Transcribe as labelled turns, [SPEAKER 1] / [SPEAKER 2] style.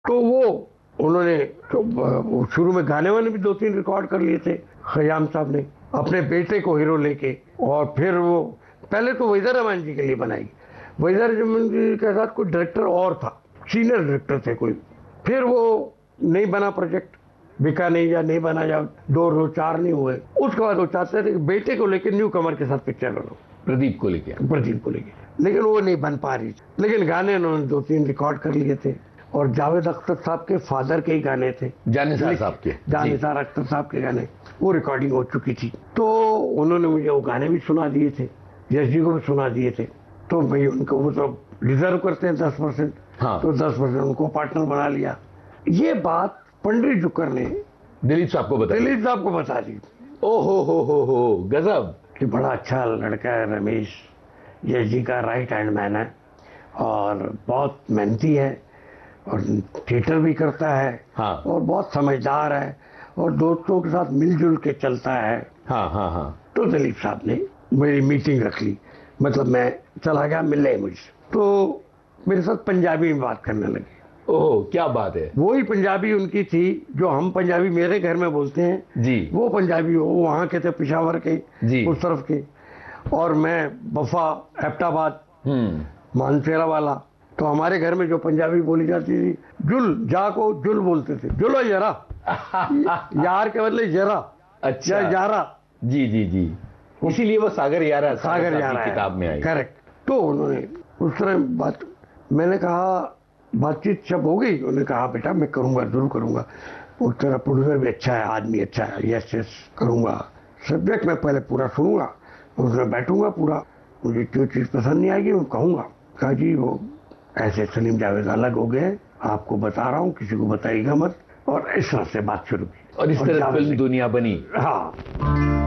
[SPEAKER 1] तो वो उन्होंने तो शुरू में गाने वाने भी 2-3 रिकॉर्ड कर लिए थे खयाम साहब ने अपने बेटे को हीरो लेके। और फिर वो पहले तो वहीदा रहमान जी के लिए बनाई। वहीदा रहमान जी के साथ कोई डायरेक्टर और था, सीनियर डायरेक्टर थे कोई। फिर वो नहीं बना प्रोजेक्ट, बिका नहीं या नहीं बना या 2-4 नहीं हुए। उसके बाद वो चाहते थे कि बेटे को लेकर न्यू कमर के साथ पिक्चर बनो,
[SPEAKER 2] प्रदीप को लेके,
[SPEAKER 1] लेकिन वो नहीं बन पा रही। लेकिन गाने उन्होंने 2-3 रिकॉर्ड कर लिए थे और जावेद अख्तर साहब के फादर के ही गाने थे,
[SPEAKER 2] जानिसार साहब के,
[SPEAKER 1] जानिसार अख्तर साहब के गाने, वो रिकॉर्डिंग हो चुकी थी। तो उन्होंने मुझे वो गाने भी सुना दिए थे, यश जी को भी सुना दिए थे। तो भाई उनको वो तो डिजर्व करते हैं 10%,
[SPEAKER 2] हाँ।
[SPEAKER 1] तो 10% उनको पार्टनर बना लिया। ये बात पंडित जुकर ने
[SPEAKER 2] दिलीप साहब को
[SPEAKER 1] बता दी।
[SPEAKER 2] ओहो हो गजब,
[SPEAKER 1] कि बड़ा अच्छा लड़का है रमेश, यश जी का राइट हैंड मैन है और बहुत मेहनती है और थिएटर भी करता है,
[SPEAKER 2] हाँ।
[SPEAKER 1] और बहुत समझदार है और दोस्तों के साथ मिलजुल के चलता है।
[SPEAKER 2] हाँ।
[SPEAKER 1] तो दिलीप साहब ने मेरी मीटिंग रख ली, मतलब मैं चला गया, मिले मुझसे, तो मेरे साथ पंजाबी में बात करने लगे।
[SPEAKER 2] ओह क्या बात है।
[SPEAKER 1] वही पंजाबी उनकी थी जो हम पंजाबी मेरे घर में बोलते हैं
[SPEAKER 2] जी,
[SPEAKER 1] वो पंजाबी वो वहाँ के थे, पिशावर के
[SPEAKER 2] जी,
[SPEAKER 1] उस तरफ के, और मैं बफा, एबटाबाद, मानसेरा वाला। तो हमारे घर में जो पंजाबी बोली जाती थी, जुल जा को जुल बोलते थे, जुलो जरा यार के बदले जरा,
[SPEAKER 2] अच्छा,
[SPEAKER 1] यारा।
[SPEAKER 2] जी, इसीलिए वो सागर यारा
[SPEAKER 1] किताब
[SPEAKER 2] में आई।
[SPEAKER 1] करेक्ट। तो उन्होंने उस तरह बात, मैंने कहा बातचीत जब हो गई, उन्होंने कहा बेटा मैं करूंगा, जरूर करूंगा, उस तरह प्रोड्यूसर भी अच्छा है, आदमी अच्छा है, यस करूंगा, सब्जेक्ट मैं पहले पूरा सुनूंगा, उसमें बैठूंगा पूरा, मुझे जो चीज़ पसंद नहीं आएगी वो कहूंगा। कहा जी वो ऐसे सलीम जावेद अलग हो गए, आपको बता रहा हूँ, किसी को बताइएगा मत। और इस तरह से बात शुरू की
[SPEAKER 2] और इस तरह फिल्म दुनिया बनी।
[SPEAKER 1] हाँ।